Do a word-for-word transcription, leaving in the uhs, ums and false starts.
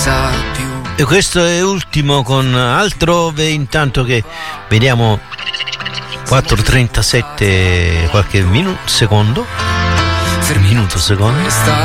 sa più. E questo è ultimo con Altrove, intanto che vediamo quattro e trentasette, qualche minuto, secondo, minuto, secondo.